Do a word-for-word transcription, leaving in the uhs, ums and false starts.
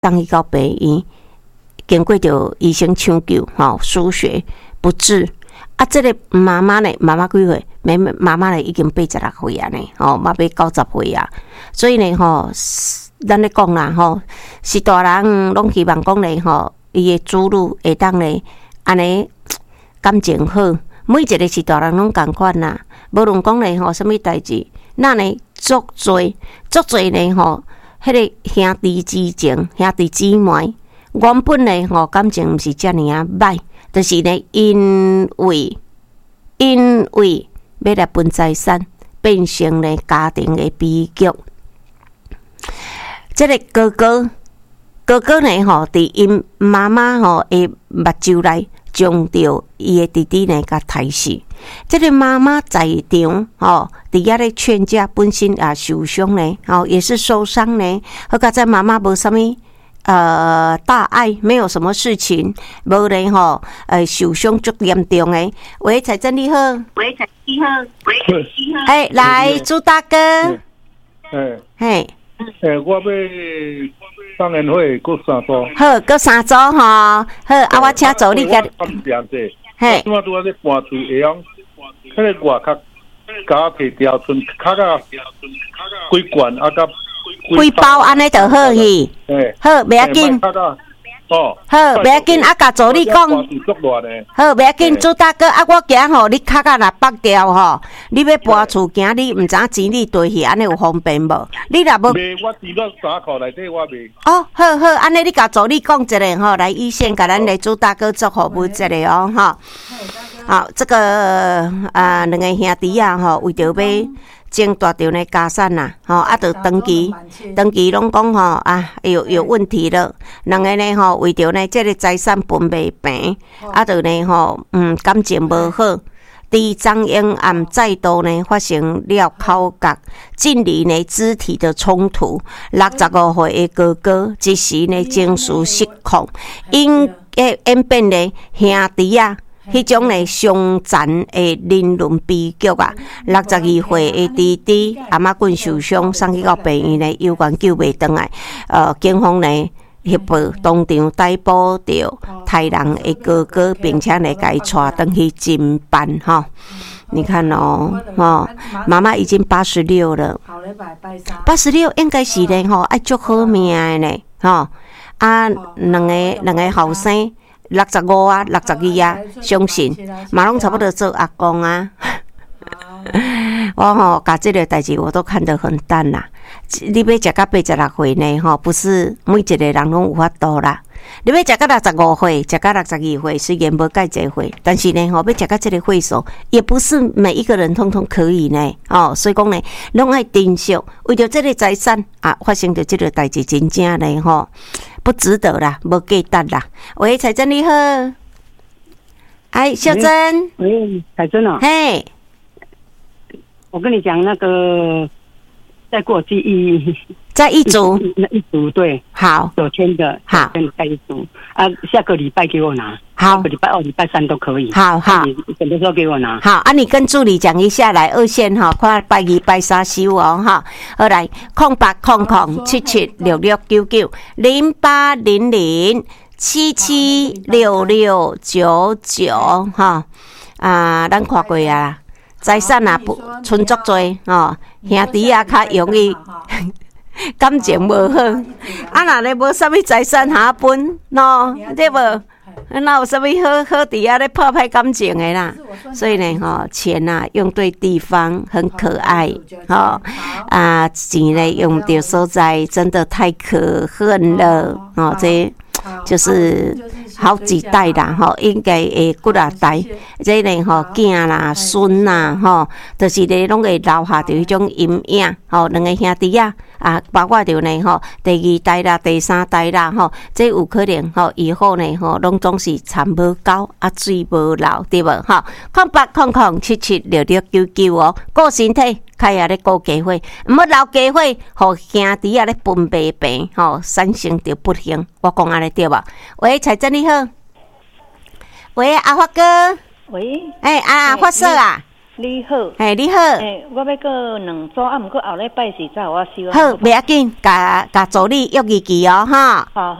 送去到病院，经过着医生抢救，吼、哦、输血不治。啊，这个妈妈呢，妈妈几岁？妹妹妈妈呢已经八十六岁啊呢，吼、哦，嘛要九十岁啊。所以呢，吼、哦，咱咧讲啦，吼、哦，是大人拢希望讲呢，吼、哦，伊的子女会当呢，安尼感情好。每一个是大人拢共款啦，无论讲呢，吼，什么代志，那呢足多足多呢，吼，迄个兄弟之情、兄弟姊妹，原本呢，吼，感情毋是遮尔啊歹。就是呢，因为因为要来分财产，变成呢家庭的悲剧。这个哥哥哥哥呢，吼，伫因妈妈吼的目睭内，将着伊的弟弟呢，甲杀死。这个妈妈在场吼，伫遐咧劝架，本身也受伤呢，吼，也是受伤呢。好甲在妈妈无啥物。呃，大爱没有什么事情，无呢吼，呃，受伤足严重诶。喂，财政你好， 喂，财政好，喂，财政好。 哎，来，朱大哥， 哎， 嘿， 哎，我要当然会过三组， 好，过三组吼，好，啊，我请助你甲， 嘿，我拄仔咧搬厝下样，迄个外壳甲我摕条村卡甲几罐啊甲。 几包安尼就好去，好，袂要紧， 哦， 好，袂要紧，啊，甲助你讲，好，袂要紧，朱大哥，啊，我惊吼，你脚甲若绑掉吼，你要搬厝行，你毋知影钱你兑去，安尼有方便无？你若无， 袂，我钱落衫裤内底，我袂。 哦，好好，安尼你甲助你讲一下吼，来医线甲咱的朱大哥做服务一下哦，吼，好，这个啊，两个兄弟啊，吼，为着要。争大条的家产呐，吼，啊，着登记，登记拢讲吼啊，有有问题了。两个呢吼，为着呢这个财产分袂平，啊，着呢吼，嗯，感情无好。伫张英案再度呢发生了口角，近离呢肢体的冲突。六十五岁的哥哥一时呢情绪失控，因诶演变呢兄弟啊。迄种呢伤残的人伦悲剧啊，六十二岁的弟弟阿妈棍受伤，送去到病院呢，有关救袂倒来。呃，警方呢协报当场逮捕着杀人的哥哥，并且呢，甲伊带登去侦办哈。你看哦，哦，妈妈已经八十六了，八十六应该是呢吼，爱足好命的呢，吼啊，两个两个后生。六十五啊，六十二啊，相信嘛拢差不多做阿公啊。我吼，甲这个代志我都看得很淡啦。你要食到八十六岁呢，吼，不是每一个人拢有法度啦。你要食到六十五岁，食到六十二岁，虽然无介济岁，但是呢，吼，要食到这个岁数，也不是每一个人通通可以呢。哦，所以讲呢，拢爱珍惜，为着这个财产啊，发生着这个代志，真正呢，吼。不值得啦，无价值啦。喂，彩珍你好，哎，秀珍， 喂，彩珍啊， 嘿， 我跟你讲那个，再给我记忆， 在一组， 那一组对， 好， 九千的， 好， 跟你在一组啊，下个礼拜给我拿， 好， 下个礼拜二、礼拜三都可以， 好好， 你什么时候给我拿？ 好啊，你跟助理讲一下来二线哈，看拜二拜三收哦哈，好来空八空空七七六六九九零八零零七七六六九九哈啊，咱看过啊，财产啊不存足多哦，兄弟啊较容易。感情无好，啊，若咧无啥物财产下分喏，对无？哪有啥物好好伫遐咧破坏感情的啦？所以呢，吼，钱啊用对地方很可爱，吼啊，钱呢用对所在真的太可恨了，哦，这就是好几代啦，吼，应该会几啊代，这呢吼囝啦、孙啦，吼，就是咧拢会留下着迄种阴影，吼，两个兄弟啊。啊，包括着呢吼，第二代啦、第三代啦吼，这有可能吼，以后呢吼，拢总是田无高啊，水无流，对无吼？空八空空七七六六九九哦，顾身体，开下咧顾家伙，毋要留家伙，互兄弟啊咧分白病吼，产生着不幸。我讲安尼对吧？喂，彩珍你好，喂，阿发哥， 喂， 哎、欸、啊，发色啊。 你好， 嘿，你好， 诶，我要过两组，啊，毋过后礼拜四才有我收。 好，袂要紧，甲甲助理约日期哦，哈。 好。